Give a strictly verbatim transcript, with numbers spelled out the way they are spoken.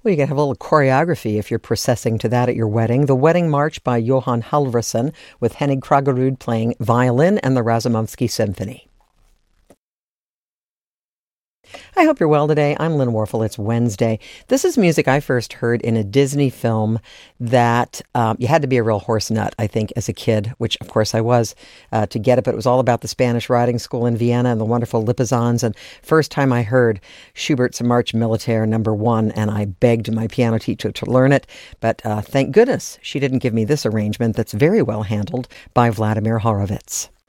Well, you can have a little choreography if you're processing to that at your wedding. The Wedding March by Johan Halvorsen with Henning Kragerud playing violin and the Razumovsky Symphony. I hope you're well today. I'm Lynn Warfel. It's Wednesday. This is music I first heard in a Disney film that um, you had to be a real horse nut, I think, as a kid, which, of course, I was uh, to get it. But it was all about the Spanish riding school in Vienna and the wonderful Lipizans. And first time I heard Schubert's March Militaire number one, and I begged my piano teacher to learn it. But uh, thank goodness she didn't give me this arrangement that's very well handled by Vladimir Horowitz.